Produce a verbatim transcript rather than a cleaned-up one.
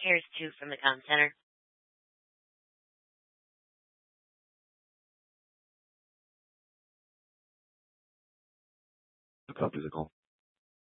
Here's two from the comm center. Copy the call.